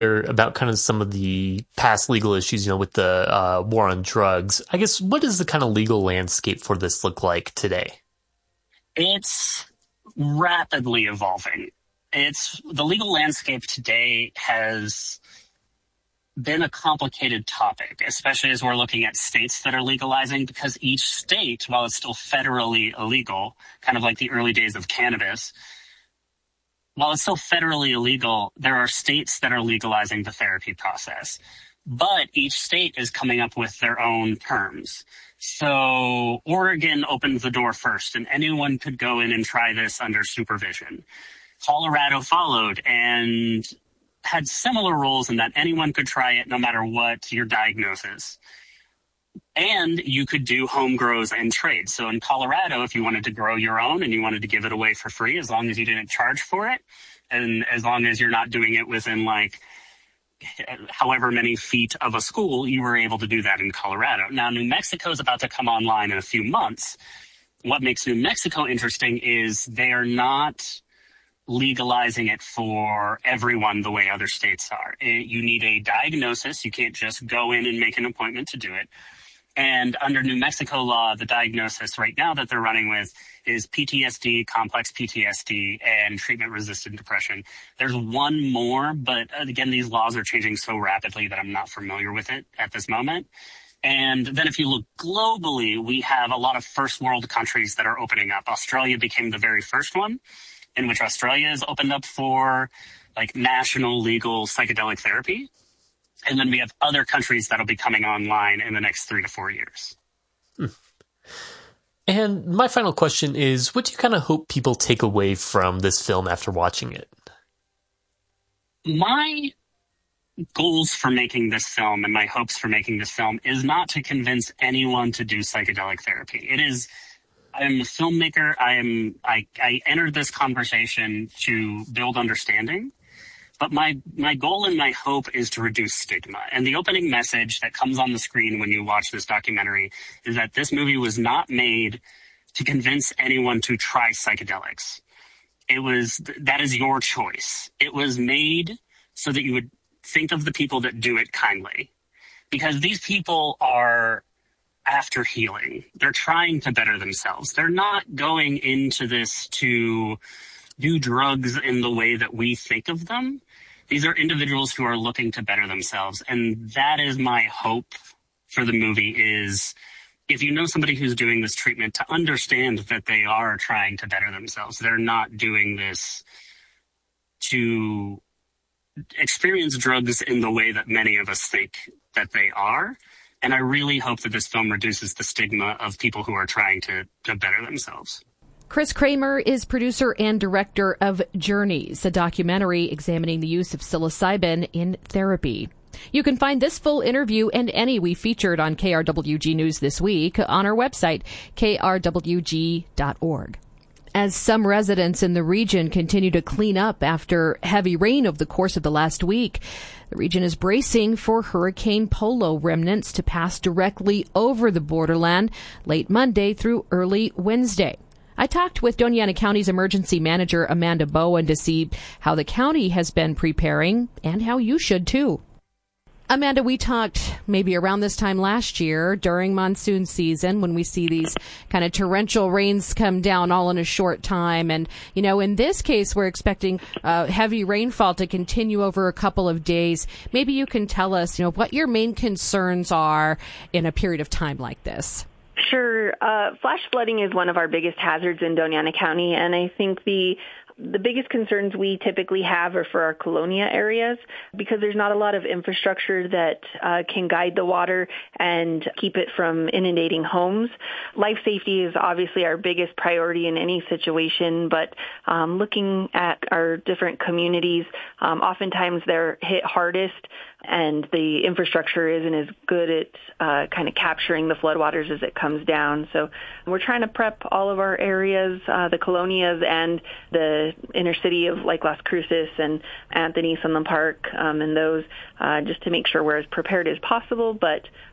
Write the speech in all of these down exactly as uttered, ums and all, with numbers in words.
about kind of some of the past legal issues, you know, with the uh, war on drugs. I guess, what does the kind of legal landscape for this look like today? It's rapidly evolving. It's the legal landscape today has been a complicated topic, especially as we're looking at states that are legalizing, because each state, while it's still federally illegal, kind of like the early days of cannabis, while it's still federally illegal, there are states that are legalizing the therapy process. But each state is coming up with their own terms. So Oregon opened the door first, and anyone could go in and try this under supervision. Colorado followed and had similar rules in that anyone could try it no matter what your diagnosis. And you could do home grows and trade. So in Colorado, if you wanted to grow your own and you wanted to give it away for free, as long as you didn't charge for it, and as long as you're not doing it within like however many feet of a school, you were able to do that in Colorado. Now, New Mexico is about to come online in a few months. What makes New Mexico interesting is they are not legalizing it for everyone the way other states are. It, you need a diagnosis. You can't just go in and make an appointment to do it. And under New Mexico law, the diagnosis right now that they're running with is P T S D, complex P T S D, and treatment-resistant depression. There's one more, but again, these laws are changing so rapidly that I'm not familiar with it at this moment. And then if you look globally, we have a lot of first world countries that are opening up. Australia became the very first one, in which Australia is opened up for like national legal psychedelic therapy. And then we have other countries that'll be coming online in the next three to four years. Hmm. And my final question is, what do you kind of hope people take away from this film after watching it? My goals for making this film and my hopes for making this film is not to convince anyone to do psychedelic therapy. It is, I'm a filmmaker. I am, I, I entered this conversation to build understanding. But my, my goal and my hope is to reduce stigma. And the opening message that comes on the screen when you watch this documentary is that this movie was not made to convince anyone to try psychedelics. It was, that is your choice. It was made so that you would think of the people that do it kindly. Because these people are after healing. They're trying to better themselves. They're not going into this to do drugs in the way that we think of them. These are individuals who are looking to better themselves. And that is my hope for the movie is if you know somebody who's doing this treatment, to understand that they are trying to better themselves. They're not doing this to experience drugs in the way that many of us think that they are. And I really hope that this film reduces the stigma of people who are trying to, to better themselves. Chris Kramer is producer and director of Journeys, a documentary examining the use of psilocybin in therapy. You can find this full interview and any we featured on K R W G News this week on our website, K R W G dot org. As some residents in the region continue to clean up after heavy rain over the course of the last week, the region is bracing for Hurricane Polo remnants to pass directly over the borderland late Monday through early Wednesday. I talked with Doña Ana County's emergency manager, Amanda Bowen, to see how the county has been preparing and how you should too. Amanda, we talked maybe around this time last year during monsoon season when we see these kind of torrential rains come down all in a short time. And, you know, in this case, we're expecting uh, heavy rainfall to continue over a couple of days. Maybe you can tell us, you know, what your main concerns are in a period of time like this. Sure. Uh, flash flooding is one of our biggest hazards in Doña Ana County, and I think the the biggest concerns we typically have are for our colonia areas because there's not a lot of infrastructure that uh, can guide the water and keep it from inundating homes. Life safety is obviously our biggest priority in any situation, but um, looking at our different communities, um, oftentimes they're hit hardest and the infrastructure isn't as good at uh, kind of capturing the floodwaters as it comes down. So we're trying to prep all of our areas, uh, the colonias and the inner city of like Las Cruces and Anthony Sunland Park um, and those, uh, just to make sure we're as prepared as possible. But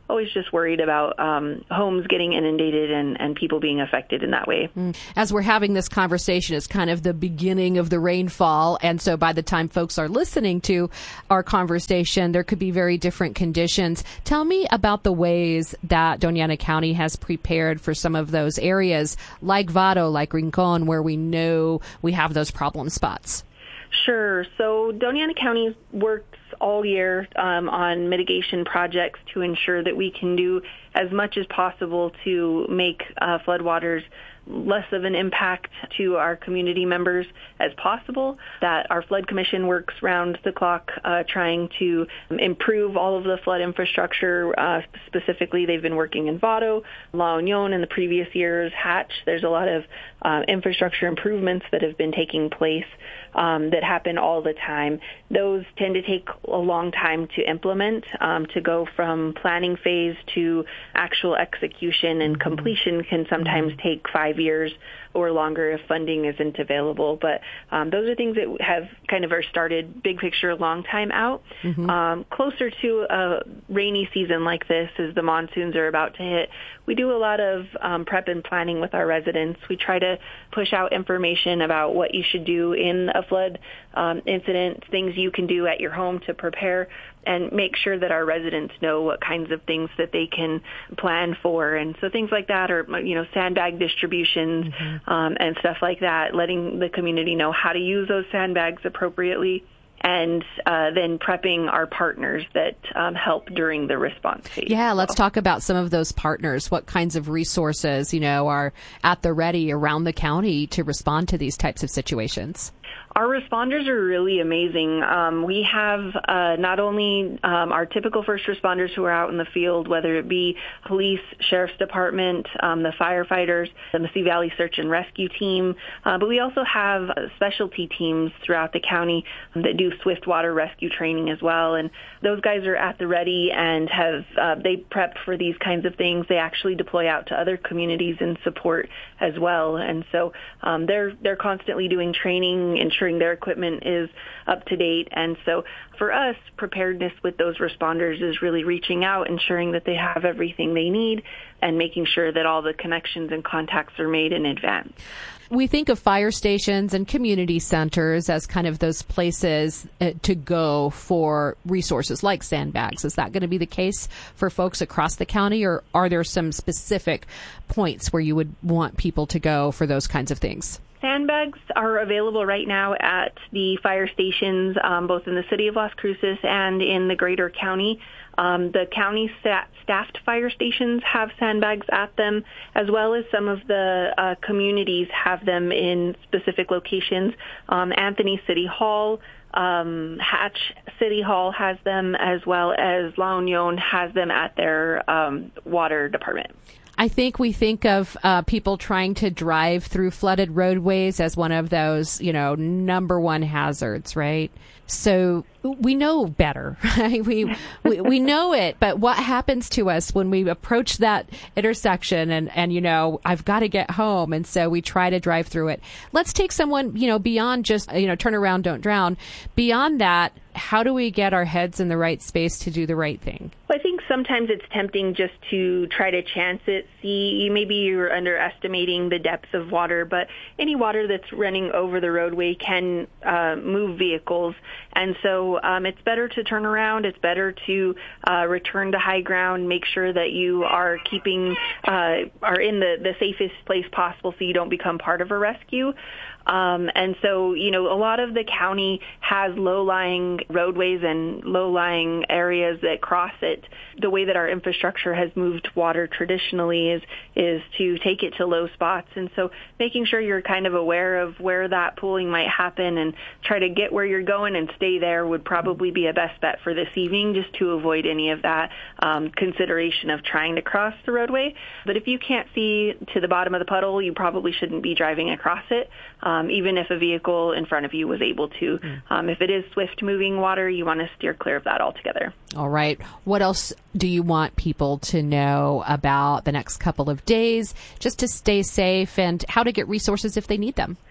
always just worried about um, homes getting inundated and, and people being affected in that way. As we're having this conversation, it's kind of the beginning of the rainfall. And so by the time folks are listening to our conversation, there could be very different conditions. Tell me about the ways that Doña Ana County has prepared for some of those areas like Vado, like Rincon, where we know we have those problem spots. Sure. So Doña Ana County works all year um, on mitigation projects to ensure that we can do as much as possible to make uh, floodwaters less of an impact to our community members as possible, that our flood commission works round the clock uh, trying to improve all of the flood infrastructure. Uh, specifically, they've been working in Vado, La Union in the previous years, Hatch. There's a lot of uh, infrastructure improvements that have been taking place um, that happen all the time. Those tend to take a long time to implement, um, to go from planning phase to actual execution, and completion can sometimes take five years or longer if funding isn't available. But um, those are things that have kind of are started big picture a long time out. Mm-hmm. Um, closer to a rainy season like this, as the monsoons are about to hit, we do a lot of um, prep and planning with our residents. We try to push out information about what you should do in a flood um, incident, things you can do at your home to prepare, and make sure that our residents know what kinds of things that they can plan for. And so things like that are, you know, sandbag distributions, mm-hmm. um, and stuff like that, letting the community know how to use those sandbags appropriately, and uh, then prepping our partners that um, help during the response phase. Yeah, let's talk about some of those partners. What kinds of resources, you know, are at the ready around the county to respond to these types of situations? Our responders are really amazing. Um, we have uh, not only um, our typical first responders who are out in the field, whether it be police, sheriff's department, um, the firefighters, the Mesilla Valley Search and Rescue Team, uh, but we also have specialty teams throughout the county that do swift water rescue training as well. And those guys are at the ready and have uh, they prep for these kinds of things. They actually deploy out to other communities and support as well. And so um, they're they're constantly doing training, ensuring their equipment is up to date. And so for us, preparedness with those responders is really reaching out, ensuring that they have everything they need, and making sure that all the connections and contacts are made in advance. We think of fire stations and community centers as kind of those places uh, to go for resources like sandbags. Is that going to be the case for folks across the county, or are there some specific points where you would want people to go for those kinds of things? Sandbags are available right now at the fire stations, um, both in the city of Las Cruces and in the greater county. Um, the county sta- staffed fire stations have sandbags at them, as well as some of the uh, communities have them in specific locations. Um, Anthony City Hall, um, Hatch City Hall has them, as well as La Union has them at their um, water department. I think we think of uh, people trying to drive through flooded roadways as one of those, you know, number one hazards, right? So we know better, right? We, we we know it, but what happens to us when we approach that intersection and, and, you know, I've got to get home, and so we try to drive through it. Let's take someone, you know, beyond just, you know, turn around, don't drown. Beyond that, how do we get our heads in the right space to do the right thing? Well, I think sometimes it's tempting just to try to chance it. See, maybe you're underestimating the depths of water, but any water that's running over the roadway can uh, move vehicles. And so um, it's better to turn around. It's better to uh, return to high ground, make sure that you are keeping, uh, are in the, the safest place possible so you don't become part of a rescue. Um, and so, you know, a lot of the county has low-lying roadways and low-lying areas that cross it. The way that our infrastructure has moved water traditionally is is to take it to low spots. And so making sure you're kind of aware of where that pooling might happen and try to get where you're going and stay there would probably be a best bet for this evening, just to avoid any of that um, consideration of trying to cross the roadway. But if you can't see to the bottom of the puddle, you probably shouldn't be driving across it. Um, even if a vehicle in front of you was able to. Um, if it is swift-moving water, you want to steer clear of that altogether. All right. What else do you want people to know about the next couple of days, just to stay safe, and how to get resources if they need them?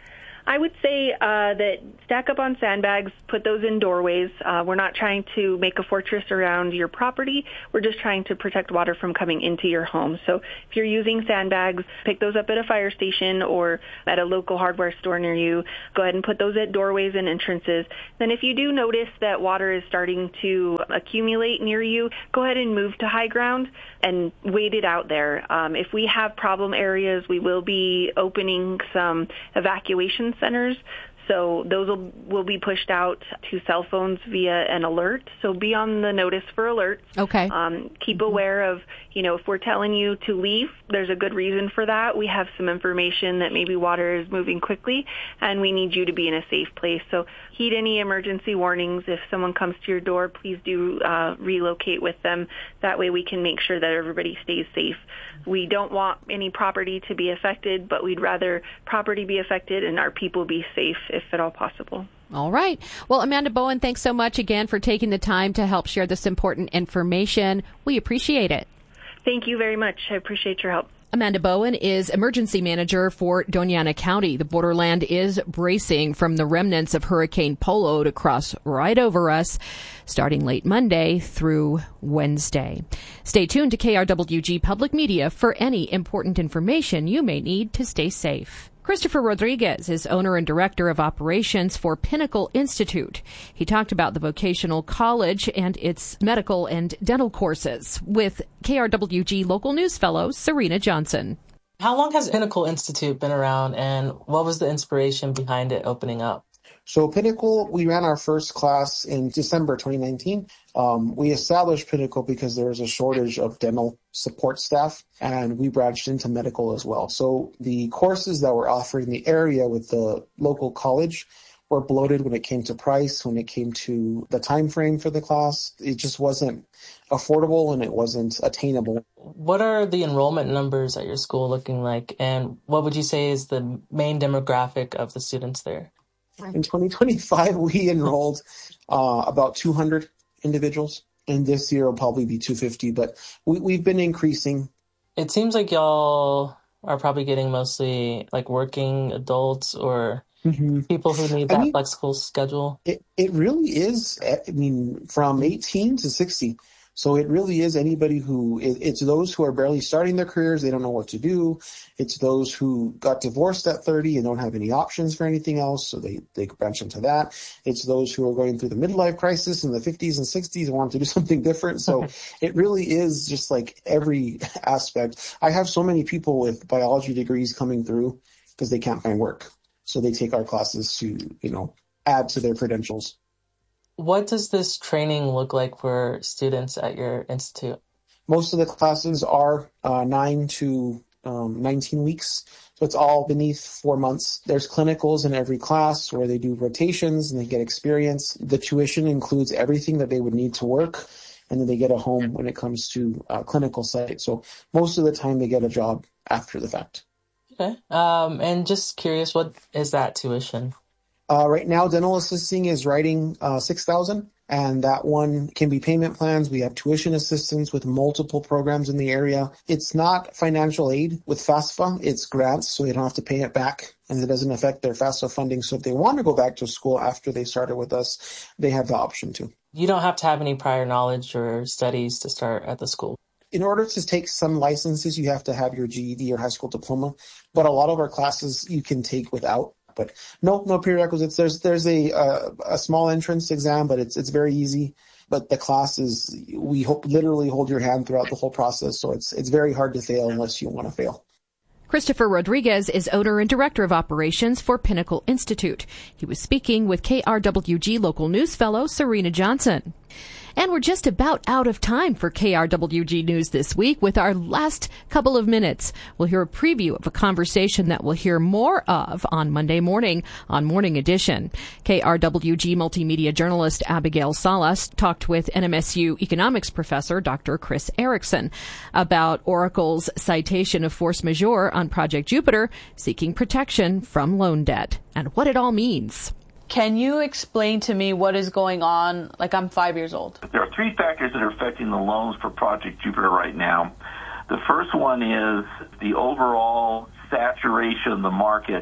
I would say uh, that stack up on sandbags, put those in doorways. Uh, we're not trying to make a fortress around your property. We're just trying to protect water from coming into your home. So if you're using sandbags, pick those up at a fire station or at a local hardware store near you. Go ahead and put those at doorways and entrances. Then if you do notice that water is starting to accumulate near you, go ahead and move to high ground and wait it out there. Um, if we have problem areas, we will be opening some evacuation centers. So those will, will be pushed out to cell phones via an alert. So be on the notice for alerts. Okay. Um, keep aware of, you know, if we're telling you to leave, there's a good reason for that. We have some information that maybe water is moving quickly and we need you to be in a safe place. So heed any emergency warnings. If someone comes to your door, please do uh, relocate with them. That way we can make sure that everybody stays safe. We don't want any property to be affected, but we'd rather property be affected and our people be safe if at all possible. All right. Well, Amanda Bowen, thanks so much again for taking the time to help share this important information. We appreciate it. Thank you very much. I appreciate your help. Amanda Bowen is emergency manager for Doña Ana County. The borderland is bracing from the remnants of Hurricane Polo to cross right over us starting late Monday through Wednesday. Stay tuned to K R W G Public Media for any important information you may need to stay safe. Christopher Rodriguez is owner and director of operations for Pinnacle Institute. He talked about the vocational college and its medical and dental courses with K R W G local news fellow Serena Johnson. How long has Pinnacle Institute been around, and what was the inspiration behind it opening up? So Pinnacle, we ran our first class in December twenty nineteen. Um, we established Pinnacle because there was a shortage of dental support staff, and we branched into medical as well. So the courses that we're offering in the area with the local college were bloated when it came to price, when it came to the time frame for the class. It just wasn't affordable and it wasn't attainable. What are the enrollment numbers at your school looking like, and what would you say is the main demographic of the students there? In twenty twenty-five, we enrolled uh, about two hundred individuals, and this year will probably be two hundred fifty, but we, we've been increasing. It seems like y'all are probably getting mostly like working adults or mm-hmm. people who need that I mean, flexible schedule. It, it really is, I mean, from eighteen to sixty. So it really is anybody who, it, it's those who are barely starting their careers, they don't know what to do. It's those who got divorced at thirty and don't have any options for anything else, so they, they branch into that. It's those who are going through the midlife crisis in the fifties and sixties and want to do something different. So it really is just like every aspect. I have so many people with biology degrees coming through because they can't find work. So they take our classes to, you know, add to their credentials. What does this training look like for students at your institute? Most of the classes are uh, nine to um, nineteen weeks. So it's all beneath four months. There's clinicals in every class where they do rotations and they get experience. The tuition includes everything that they would need to work, and then they get a home when it comes to uh, clinical site. So most of the time they get a job after the fact. Okay. Um, and just curious, what is that tuition? Uh, right now, dental assisting is writing uh, six thousand dollars, and that one can be payment plans. We have tuition assistance with multiple programs in the area. It's not financial aid with FAFSA. It's grants, so they don't have to pay it back, and it doesn't affect their FAFSA funding. So if they want to go back to school after they started with us, they have the option to. You don't have to have any prior knowledge or studies to start at the school. In order to take some licenses, you have to have your G E D or high school diploma, but a lot of our classes you can take without. But no, no prerequisites. There's there's a uh, a small entrance exam, but it's it's very easy. But the classes, we hope literally hold your hand throughout the whole process, so it's it's very hard to fail unless you want to fail. Christopher Rodriguez is owner and director of operations for Pinnacle Institute. He was speaking with K R W G local news fellow Serena Johnson. And we're just about out of time for K R W G News this week. With our last couple of minutes, we'll hear a preview of a conversation that we'll hear more of on Monday morning on Morning Edition. K R W G multimedia journalist Abigail Salas talked with N M S U economics professor Doctor Chris Erickson about Oracle's citation of force majeure on Project Jupiter, seeking protection from loan debt, and what it all means. Can you explain to me what is going on? Like, I'm five years old. There are three factors that are affecting the loans for Project Jupiter right now. The first one is the overall saturation of the market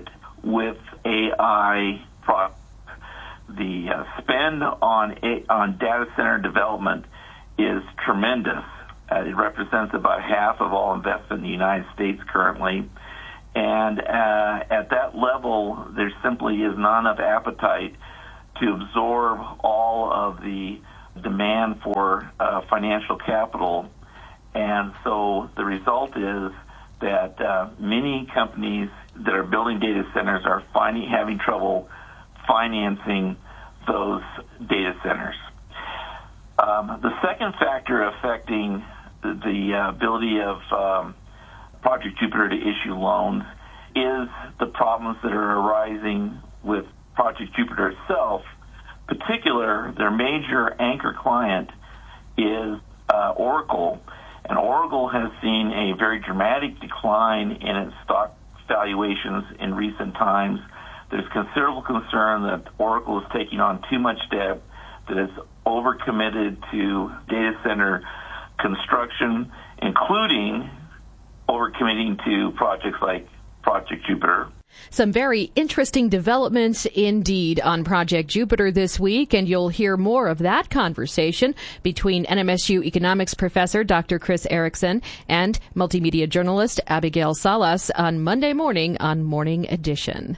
with A I products. The uh, spend on a, on data center development is tremendous. Uh, it represents about half of all investment in the United States currently. And uh, at that level, there simply is not enough appetite to absorb all of the demand for uh, financial capital. And so the result is that uh, many companies that are building data centers are finding, having trouble financing those data centers. Um, the second factor affecting the, the uh, ability of um, Project Jupiter to issue loans is the problems that are arising with Project Jupiter itself. In particular, their major anchor client is uh, Oracle, and Oracle has seen a very dramatic decline in its stock valuations in recent times. There's considerable concern that Oracle is taking on too much debt, that it's overcommitted to data center construction, including overcommitting to projects like Project Jupiter. Some very interesting developments indeed on Project Jupiter this week, and you'll hear more of that conversation between N M S U economics professor Doctor Chris Erickson and multimedia journalist Abigail Salas on Monday morning on Morning Edition.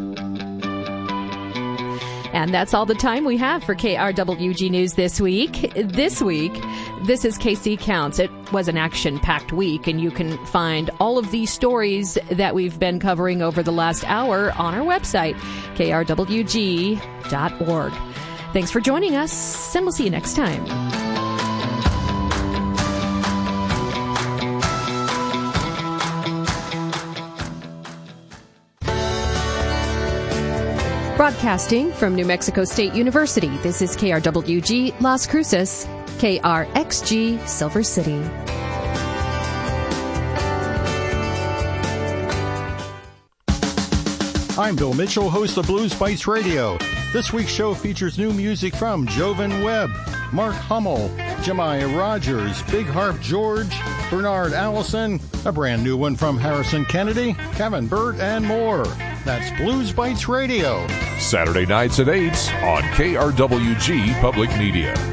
And that's all the time we have for K R W G News this week. This week, this is K C Counts. It was an action-packed week, and you can find all of these stories that we've been covering over the last hour on our website, K R W G dot org. Thanks for joining us, and we'll see you next time. Broadcasting from New Mexico State University, this is K R W G Las Cruces, K R X G Silver City. I'm Bill Mitchell, host of Blues Bites Radio. This week's show features new music from Jovan Webb, Mark Hummel, Jemiah Rogers, Big Harp George, Bernard Allison, a brand new one from Harrison Kennedy, Kevin Burt, and more. That's Blues Bites Radio. Saturday nights at eight on K R W G Public Media.